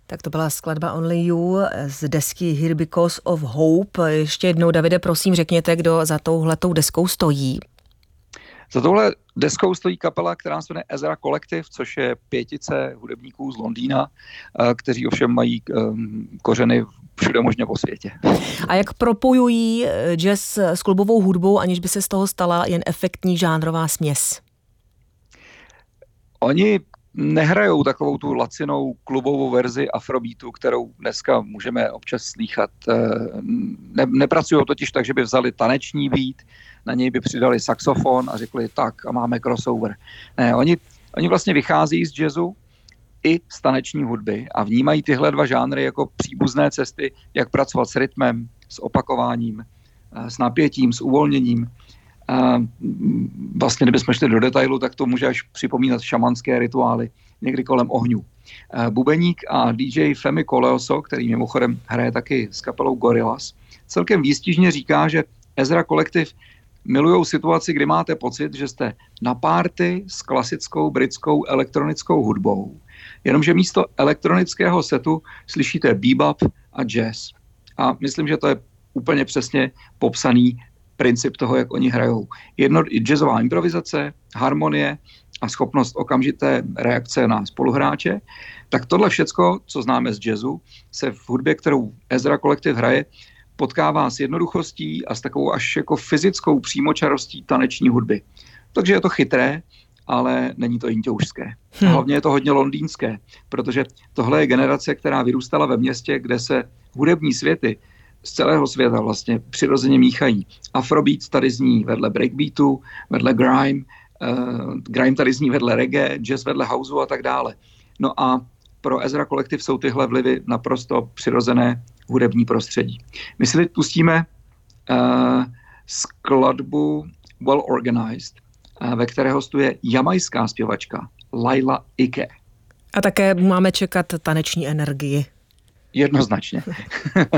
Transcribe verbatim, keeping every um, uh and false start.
Tak to byla skladba Only You z desky Here Because of Hope. Ještě jednou, Davide, prosím, řekněte, kdo za touhletou deskou stojí. Za touhle deskou stojí kapela, která se jmenuje Ezra Collective, což je pětice hudebníků z Londýna, kteří ovšem mají kořeny všude možně po světě. A jak propojují jazz s klubovou hudbou, aniž by se z toho stala jen efektní žánrová směs? Oni nehrajou takovou tu lacinou klubovou verzi afrobeatu, kterou dneska můžeme občas slýchat. Ne, nepracují totiž tak, že by vzali taneční beat, na něj by přidali saxofon a řekli tak a máme crossover. Ne, oni, oni vlastně vychází z jazzu i z taneční hudby a vnímají tyhle dva žánry jako příbuzné cesty, jak pracovat s rytmem, s opakováním, s napětím, s uvolněním. A vlastně, kdybychom šli do detailu, tak to může až připomínat šamanské rituály někdy kolem ohňů. Bubeník a dý džej Femi Koleoso, který mimochodem hraje taky s kapelou Gorillaz, celkem výstižně říká, že Ezra Collective milujou situaci, kdy máte pocit, že jste na párty s klasickou britskou elektronickou hudbou, jenomže místo elektronického setu slyšíte bebop a jazz. A myslím, že to je úplně přesně popsaný princip toho, jak oni hrajou. Jedno, jazzová improvizace, harmonie a schopnost okamžité reakce na spoluhráče, tak tohle všecko, co známe z jazzu, se v hudbě, kterou Ezra Collective hraje, potkává s jednoduchostí a s takovou až jako fyzickou přímočarostí taneční hudby. Takže je to chytré, ale není to jinťoušské. Hmm. Hlavně je to hodně londýnské, protože tohle je generace, která vyrůstala ve městě, kde se hudební světy z celého světa vlastně přirozeně míchají. Afrobeat tady zní vedle breakbeatu, vedle grime, uh, grime tady zní vedle reggae, jazz vedle houseu a tak dále. No a pro Ezra Collective jsou tyhle vlivy naprosto přirozené hudební prostředí. My si teď pustíme uh, skladbu Well Organized, uh, ve které hostuje jamajská zpěvačka Laila Ike. A také máme čekat taneční energii. Jednoznačně.